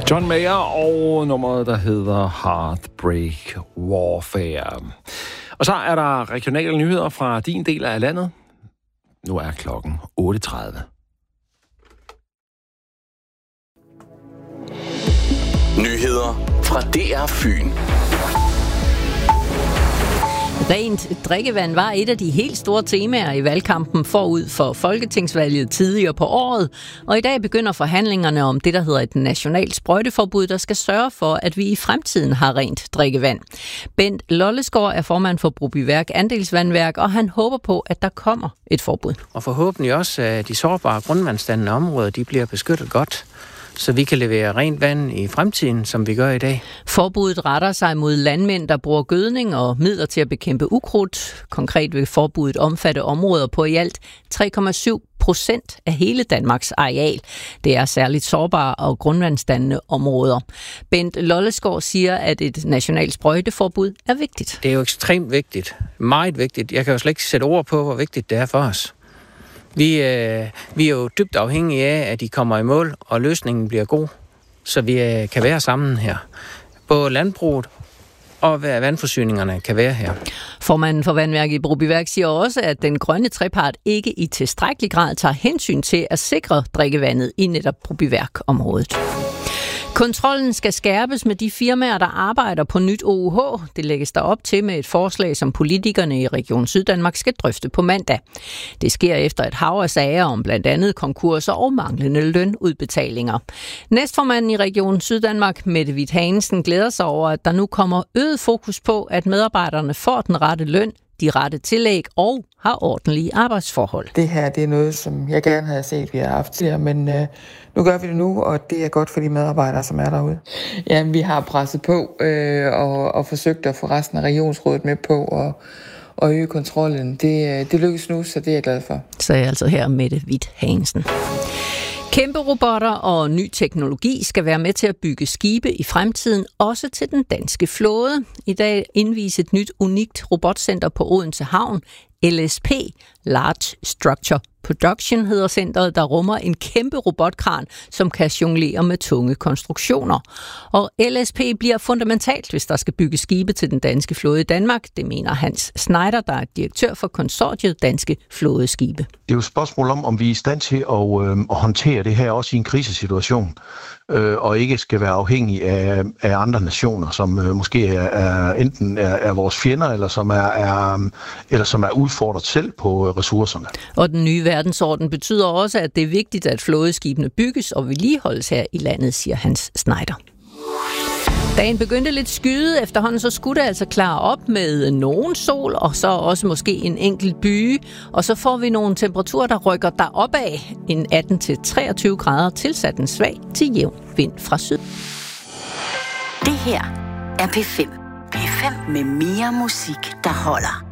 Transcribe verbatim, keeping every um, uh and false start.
John Mayer og nummeret, der hedder Heartbreak Warfare. Og så er der regionale nyheder fra din del af landet. Nu er klokken otte tredive. Nyheder fra D R Fyn. Rent drikkevand var et af de helt store temaer i valgkampen forud for folketingsvalget tidligere på året, og i dag begynder forhandlingerne om det, der hedder et nationalt sprøjteforbud, der skal sørge for, at vi i fremtiden har rent drikkevand. Bent Lollesgaard er formand for Brobyværk Andelsvandværk, og han håber på, at der kommer et forbud. Og forhåbentlig også, at de sårbare grundvandsdannende områder, de bliver beskyttet godt, så vi kan levere rent vand i fremtiden, som vi gør i dag. Forbuddet retter sig mod landmænd, der bruger gødning og midler til at bekæmpe ukrudt. Konkret vil forbuddet omfatte områder på i alt tre komma syv procent af hele Danmarks areal. Det er særligt sårbare og grundvandsdannende områder. Bent Lollesgaard siger, at et nationalt sprøjteforbud er vigtigt. Det er jo ekstremt vigtigt. Meget vigtigt. Jeg kan jo slet ikke sætte ord på, hvor vigtigt det er for os. Vi, øh, vi er jo dybt afhængige af, at de kommer i mål, og løsningen bliver god, så vi øh, kan være sammen her. Både landbruget og vandforsyningerne kan være her. Formanden for Vandværket i Brobyværk siger også, at den grønne trepart ikke i tilstrækkelig grad tager hensyn til at sikre drikkevandet i netop Brobyværk-området. Kontrollen skal skærpes med de firmaer, der arbejder på nyt O U H. Det lægges der op til med et forslag, som politikerne i Region Syddanmark skal drøfte på mandag. Det sker efter et hav af sager om blandt andet konkurser og manglende lønudbetalinger. Næstformanden i Region Syddanmark, Mette Hvidt Hansen, glæder sig over, at der nu kommer øget fokus på, at medarbejderne får den rette løn, de rette tillæg og har ordentlige arbejdsforhold. Det her det er noget, som jeg gerne havde set, vi har haft tidligere, men øh, nu gør vi det nu, og det er godt for de medarbejdere, som er derude. Ja, vi har presset på øh, og, og forsøgt at få resten af regionsrådet med på og, og øge kontrollen. Det, det lykkes nu, så det er jeg glad for. Så er altså her Mette Hvidt Hansen. Kæmpe robotter og ny teknologi skal være med til at bygge skibe i fremtiden, også til den danske flåde. I dag indvises et nyt, unikt robotcenter på Odense Havn. L S P, Large Structure Production, hedder centret, der rummer en kæmpe robotkran, som kan jonglere med tunge konstruktioner. Og L S P bliver fundamentalt, hvis der skal bygge skibe til den danske flåde i Danmark. Det mener Hans Schneider, der er direktør for konsortiet Danske Flådeskibe. Det er jo et spørgsmål om, om vi er i stand til at, øh, at håndtere det her også i en krisesituation, øh, og ikke skal være afhængige af, af andre nationer, som øh, måske er, er enten er, er vores fjender, eller som er, er, eller som er udfordret selv på ressourcerne. Og den nye verdensorden betyder også, at det er vigtigt, at flådeskibene bygges og vedligeholdes her i landet, siger Hans Schneider. Dagen begyndte lidt skyde, efterhånden så skulle det altså klare op med nogen sol, og så også måske en enkelt byge. Og så får vi nogle temperaturer, der rykker derop af en atten til treogtyve grader, tilsat en svag til jævn vind fra syd. Det her er P fem. P fem med mere musik, der holder.